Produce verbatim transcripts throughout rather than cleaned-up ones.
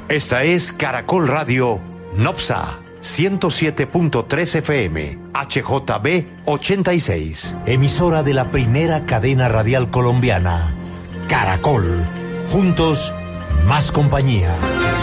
Esta es Caracol Radio Nopsa ciento siete punto tres F M, H J B ochenta y seis. Emisora de la primera cadena radial colombiana, Caracol. Juntos, más compañía.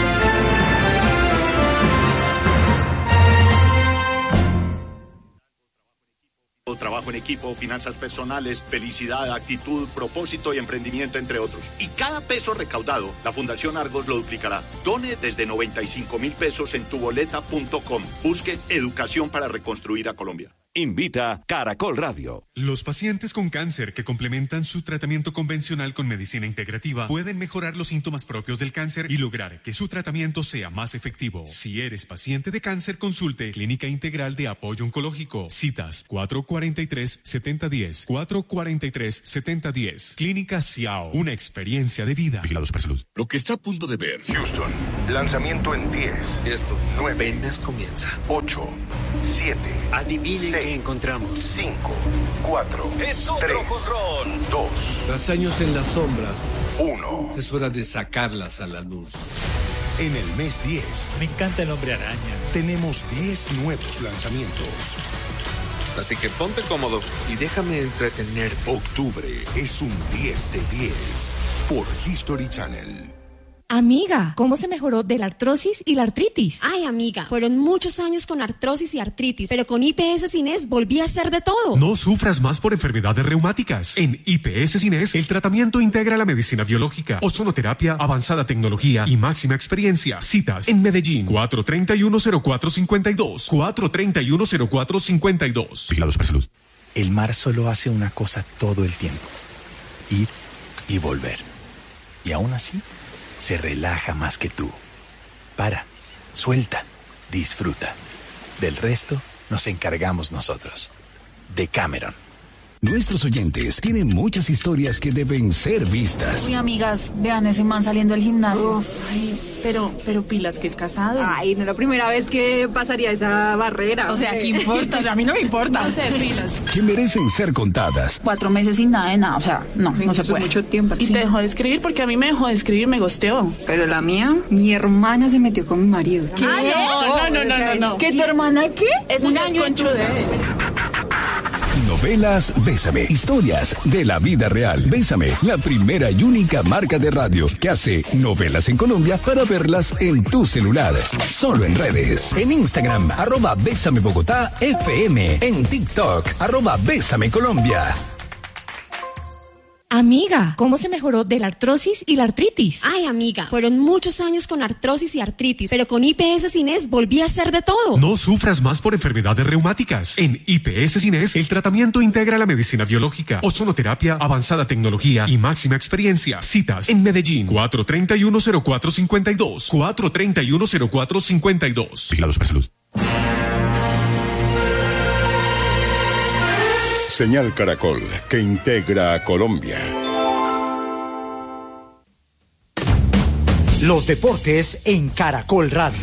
Trabajo en equipo, finanzas personales, felicidad, actitud, propósito y emprendimiento, entre otros. Y cada peso recaudado, la Fundación Argos lo duplicará. Done desde noventa y cinco mil pesos en tuboleta punto com. Busque educación para reconstruir a Colombia. Invita Caracol Radio. Los pacientes con cáncer que complementan su tratamiento convencional con medicina integrativa pueden mejorar los síntomas propios del cáncer y lograr que su tratamiento sea más efectivo. Si eres paciente de cáncer, consulte Clínica Integral de Apoyo Oncológico. Citas cuatro cuatro tres, siete cero uno cero, cuatro cuatro tres, siete cero uno cero. Clínica Ciao, una experiencia de vida. Vigilados por salud. Lo que está a punto de ver. Houston, lanzamiento en diez. Esto nueve, apenas comienza. ocho, siete. Adivinen seis, qué encontramos. cinco, cuatro, es otro tres, jonrón. dos. Tras años en las sombras, uno. Es hora de sacarlas a la luz. En el mes diez. Me encanta el Hombre Araña. Tenemos diez nuevos lanzamientos. Así que ponte cómodo y déjame entretenerte. Octubre es un diez de diez por History Channel. Amiga, ¿cómo se mejoró de la artrosis y la artritis? Ay, amiga, fueron muchos años con artrosis y artritis, pero con I P S Cines volví a hacer de todo. No sufras más por enfermedades reumáticas. En I P S Cines, el tratamiento integra la medicina biológica, ozonoterapia, avanzada tecnología y máxima experiencia. Citas en Medellín, cuatro tres uno cero cuatro cinco dos, cuatro tres uno cero cuatro cinco dos. Vigilados por salud. El mar solo hace una cosa todo el tiempo: ir y volver. Y aún así, se relaja más que tú. Para, suelta, disfruta. Del resto nos encargamos nosotros. Decameron. Nuestros oyentes tienen muchas historias que deben ser vistas. Uy, amigas, vean ese man saliendo del gimnasio. Uf, ay, pero, pero pilas que es casado. Ay, no es la primera vez que pasaría esa barrera. O sea, ¿qué importa? O sea, a mí no me importa. No sé, pilas. Que merecen ser contadas. Cuatro meses sin nada de nada, o sea, no, no se puede. Mucho tiempo. Y sí. te dejó de escribir porque a mí me dejó de escribir, me gosteó. Pero la mía, mi hermana se metió con mi marido. ¿Qué? Ay, no, no, no, no, no. ¿Qué, tu hermana qué? Eso Un ya es año conchudez. Novelas Bésame. Historias de la vida real. Bésame, la primera y única marca de radio que hace novelas en Colombia para verlas en tu celular. Solo en redes. En Instagram, arroba Bésame Bogotá F M. En TikTok, arroba Bésame Colombia. Amiga, ¿cómo se mejoró de la artrosis y la artritis? Ay, amiga, fueron muchos años con artrosis y artritis, pero con I P S Cines volví a hacer de todo. No sufras más por enfermedades reumáticas. En I P S Cines, el tratamiento integra la medicina biológica, ozonoterapia, avanzada tecnología y máxima experiencia. Citas en Medellín, cuatro tres uno cero cuatro cinco dos, cuatro tres uno cero cuatro cinco dos. Vigilados por salud. Señal Caracol, que integra a Colombia. Los deportes en Caracol Radio.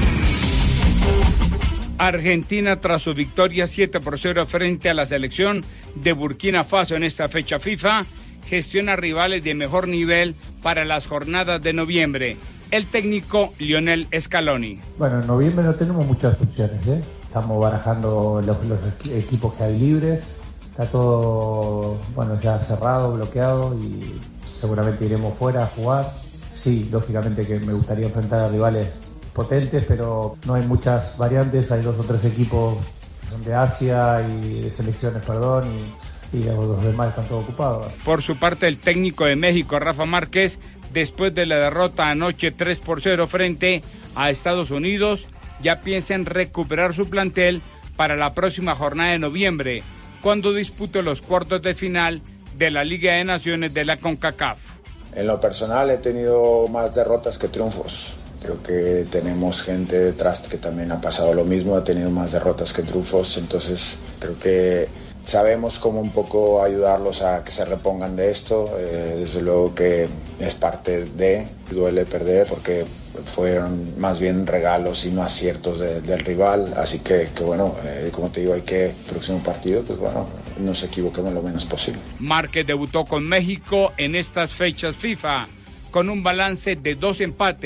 Argentina, tras su victoria siete por cero frente a la selección de Burkina Faso en esta fecha FIFA, gestiona rivales de mejor nivel para las jornadas de noviembre. El técnico Lionel Scaloni. Bueno, en noviembre no tenemos muchas opciones, ¿eh? Estamos barajando los, los equipos que hay libres. Está todo, bueno, ya cerrado, bloqueado y seguramente iremos fuera a jugar. Sí, lógicamente que me gustaría enfrentar a rivales potentes, pero no hay muchas variantes. Hay dos o tres equipos de Asia y de selecciones, perdón, y, y los demás están todos ocupados. Por su parte, el técnico de México, Rafa Márquez, después de la derrota anoche tres por cero frente a Estados Unidos, ya piensa en recuperar su plantel para la próxima jornada de noviembre, cuando dispute los cuartos de final de la Liga de Naciones de la CONCACAF. En lo personal he tenido más derrotas que triunfos. Creo que tenemos gente detrás que también ha pasado lo mismo, ha tenido más derrotas que triunfos, entonces creo que sabemos cómo un poco ayudarlos a que se repongan de esto. Eh, desde luego que es parte de, duele perder porque fueron más bien regalos y no aciertos de, del rival, así que, que bueno, eh, como te digo, hay que, próximo partido, pues bueno, nos equivoquemos lo menos posible. Márquez debutó con México en estas fechas FIFA, con un balance de dos empates,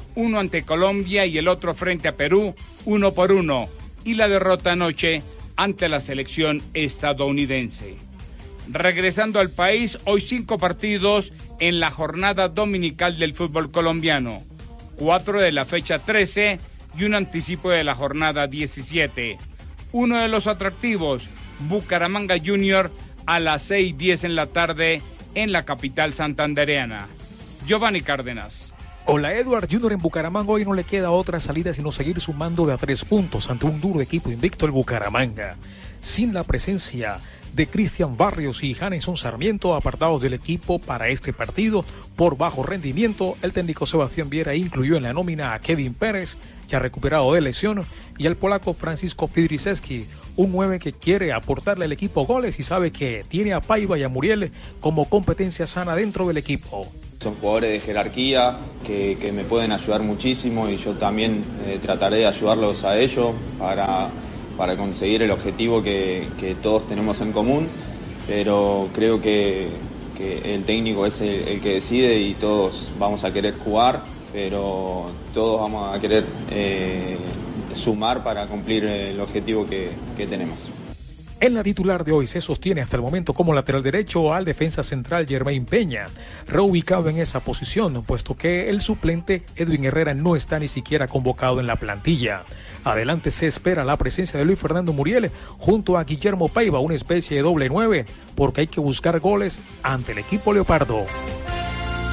uno ante Colombia y el otro frente a Perú, uno por uno, y la derrota anoche ante la selección estadounidense. Regresando al país, hoy cinco partidos en la jornada dominical del fútbol colombiano, cuatro de la fecha trece y un anticipo de la jornada diecisiete. Uno de los atractivos, Bucaramanga Junior, a las seis y diez en la tarde en la capital santandereana. Giovanni Cárdenas. Hola, Edward. Junior en Bucaramanga hoy no le queda otra salida sino seguir sumando de a tres puntos ante un duro equipo invicto, el Bucaramanga. Sin la presencia de Cristian Barrios y Janeson Sarmiento, apartados del equipo para este partido por bajo rendimiento, el técnico Sebastián Viera incluyó en la nómina a Kevin Pérez, ya recuperado de lesión, y al polaco Francisco Fidriszewski, un nueve que quiere aportarle al equipo goles y sabe que tiene a Paiva y a Muriel como competencia sana dentro del equipo. Son jugadores de jerarquía que, que me pueden ayudar muchísimo y yo también eh, trataré de ayudarlos a ellos para, para conseguir el objetivo que, que todos tenemos en común, pero creo que, que el técnico es el, el que decide y todos vamos a querer jugar, pero todos vamos a querer eh, sumar para cumplir el objetivo que, que tenemos. En la titular de hoy se sostiene hasta el momento como lateral derecho al defensa central Germain Peña, reubicado en esa posición, puesto que el suplente Edwin Herrera no está ni siquiera convocado en la plantilla. Adelante se espera la presencia de Luis Fernando Muriel junto a Guillermo Paiva, una especie de doble nueve, porque hay que buscar goles ante el equipo leopardo.